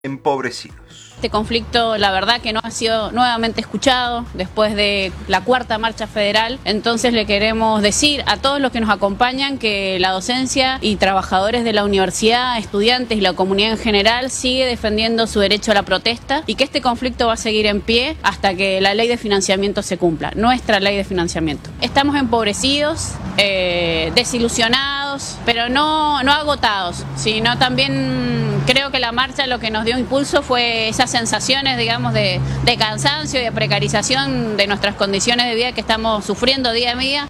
empobrecidos. Este conflicto, la verdad que no ha sido nuevamente escuchado después de la cuarta marcha federal. Entonces le queremos decir a todos los que nos acompañan que la docencia y trabajadores de la universidad, estudiantes y la comunidad en general sigue defendiendo su derecho a la protesta y que este conflicto va a seguir en pie hasta que la ley de financiamiento se cumpla, nuestra ley de financiamiento. Estamos empobrecidos, desilusionados, pero no agotados, sino también creo que la marcha lo que nos dio impulso fue esas sensaciones, digamos, de cansancio y de precarización de nuestras condiciones de vida que estamos sufriendo día a día.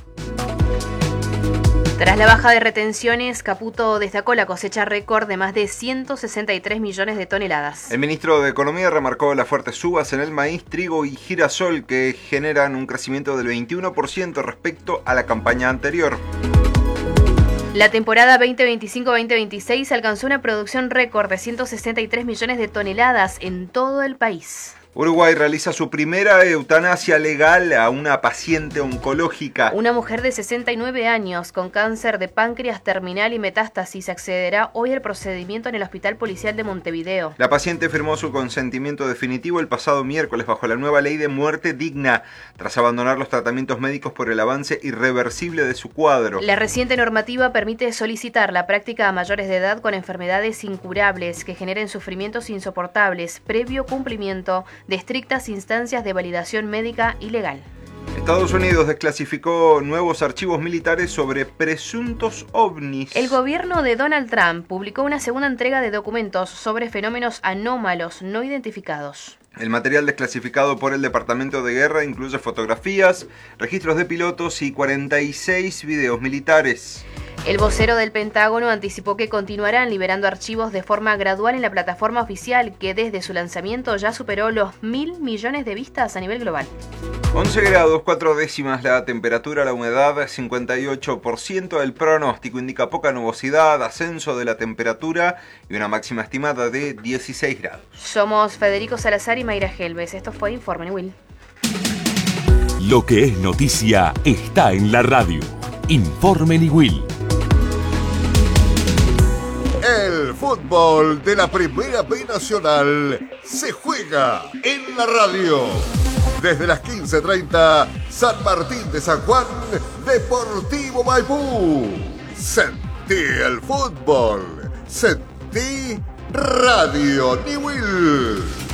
Tras la baja de retenciones, Caputo destacó la cosecha récord de más de 163 millones de toneladas. El ministro de Economía remarcó las fuertes subas en el maíz, trigo y girasol que generan un crecimiento del 21% respecto a la campaña anterior. La temporada 2025-2026 alcanzó una producción récord de 163 millones de toneladas en todo el país. Uruguay realiza su primera eutanasia legal a una paciente oncológica. Una mujer de 69 años con cáncer de páncreas terminal y metástasis accederá hoy al procedimiento en el Hospital Policial de Montevideo. La paciente firmó su consentimiento definitivo el pasado miércoles bajo la nueva ley de muerte digna, tras abandonar los tratamientos médicos por el avance irreversible de su cuadro. La reciente normativa permite solicitar la práctica a mayores de edad con enfermedades incurables que generen sufrimientos insoportables, previo cumplimiento de estrictas instancias de validación médica y legal. Estados Unidos desclasificó nuevos archivos militares sobre presuntos ovnis. El gobierno de Donald Trump publicó una segunda entrega de documentos sobre fenómenos anómalos no identificados. El material desclasificado por el Departamento de Guerra incluye fotografías, registros de pilotos y 46 videos militares. El vocero del Pentágono anticipó que continuarán liberando archivos de forma gradual en la plataforma oficial, que desde su lanzamiento ya superó los 1.000 millones de vistas a nivel global. 11 grados 4 décimas la temperatura, la humedad 58%, el pronóstico indica poca nubosidad, ascenso de la temperatura y una máxima estimada de 16 grados. Somos Federico Salazar y Mayra Gelbes. Esto fue Informe Will. Lo que es noticia está en la radio. Informe Will. El fútbol de la Primera B Nacional se juega en la radio. Desde las 15:30, San Martín de San Juan, Deportivo Maipú. Sentí el fútbol. Sentí Radio Newell.